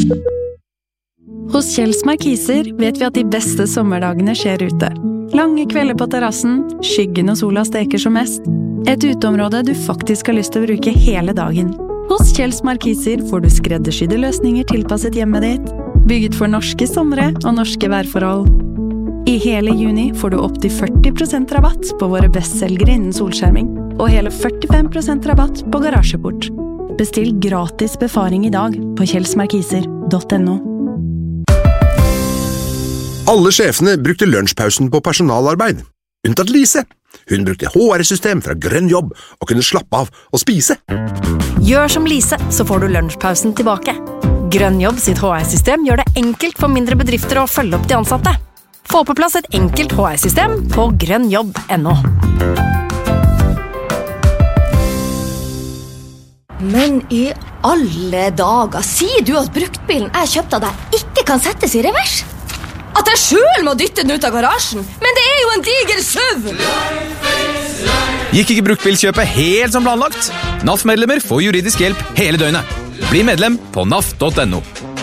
Hos Kjells Markiser vet vi at de beste sommerdagene skjer ute. Lange kvelder på terrassen, skyggen og sola steker som mest. Et uteområde du faktisk har lyst til å bruke hele dagen. Hos Kjells Markiser får du skreddersydde løsninger tilpasset hjemmet ditt, bygget for norske sommere og norske værforhold. I hele juni får du opp til 40% rabatt på våre bestselgere innen solskjerming, og hele 45% rabatt på garasjeport. Bestill gratis befaring i dag på kjellsmarkiser.no. Alle sjefene brukte lunsjpausen på personalarbeid, unntatt Lise. Hun brukte HR-system fra Grønn Jobb og kunne slappe av og spise. Gjør som Lise, så får du lunsjpausen tilbake. Grønn Jobb sitt HR-system gjør det enkelt for mindre bedrifter å følge opp de ansatte. Få på plass et enkelt HR-system på grønnjobb.no. Men i alle dager, sier du at bruktbilen jeg kjøpte av deg ikke kan settes i revers? At jeg selv må dytte den ut av garasjen? Men det er jo en diger SUV! Gikk ikke bruktbilkjøpet helt som planlagt? NAF-medlemmer får juridisk hjelp hele døgnet. Bli medlem på naf.no.